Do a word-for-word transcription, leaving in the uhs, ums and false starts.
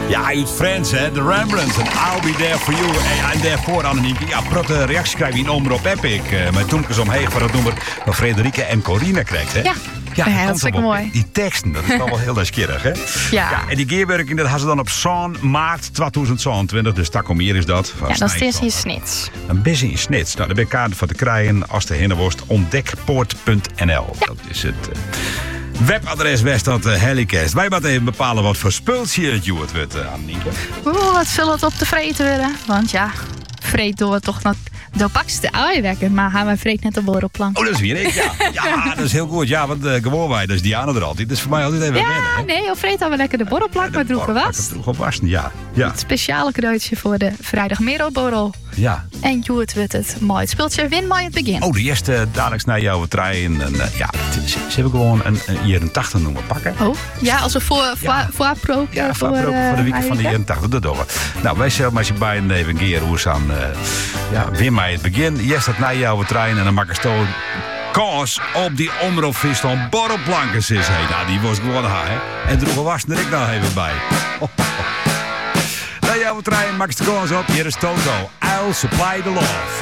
Ja, uit Friends, hè. The Rembrandts. En I'll be there for you. En daarvoor, Annemieke. Ja, protte reacties krijgen we in Omroep Epic. Uh, met Toemkes omheen van het nummer van Frederike en Corina krijgt, hè. Ja. Ja, ja, dat is ook mooi. Die teksten, dat is toch wel heel nieuwsgierig, hè? Ja. ja. En die gearwerking, dat hadden ze dan op zeven maart tweeduizend tweeëntwintig. Dus Takomier is dat. Ja, dat is eerst in Snits. Een beetje in Snits. Nou, daar ben ik kaarten voor te krijgen als de hinderworst ontdekpoort punt n l. Ja. Dat is het uh, webadres west dat uh, Helicast. Wij moeten even bepalen wat voor spultje het Juwet wordt, uh, Annemieke. Oeh, wat zal het op de vreten worden? Want ja, vreet door toch nog... De pakste uitwekken, maar gaan wij vreet net een borrelplank. Oh, dat is weer ik, ja. Ja, dat is heel goed. Ja, want uh, gewoon wij, dat is Diana er altijd. Dat is voor mij altijd even ja, wennen. Ja, nee, of vreet dan wel lekker de borrelplank ja, met droegen was. Droegen wassen, ja. ja. Het speciale cadeautje voor de vrijdagmiddagborrel. Ja. En Juwet wordt het mooi. Het speeltje win mooi het begin. Oh, de eerste uh, dadelijk naar jou trein. En uh, ja, ze, ze hebben gewoon een, een jaren tachtig noemen pakken. Oh, ja, als we voor, voor, ja. voor pro Ja, voor, voor, uh, voor de week van de uh, jaren tachtig. Dat doen we. Nou, wij zullen maar je bij een even keer hoe ze aan, uh, ja, win mij het begin. Eerst dat naar jou trein en dan maak ik zo kans op die Omroep Friesland borrelplanken is. Hey, nou, die was gewoon haar, hè. En droegen was er ik nou even bij. Oh, oh. Naar jou trein, maak ik de kans op. Hier is Toto. I'll supply the love.